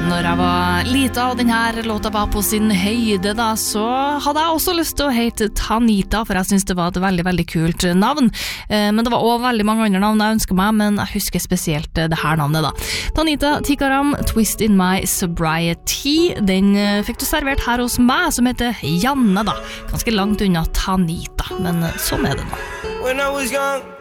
Når jeg var lita og denne låta var på sin høyde da, så hadde jeg også lyst til å hete Tanita, for jeg synes det var et veldig, veldig kult navn. Men det var også veldig mange andre navn jeg ønsket meg, men jeg husker spesielt det her navnet da. Tanita Tikaram, Twist in My Sobriety, den fikk du servert her hos meg, som heter Janne da. Ganske langt unna Tanita, men sånn det nå. When I was young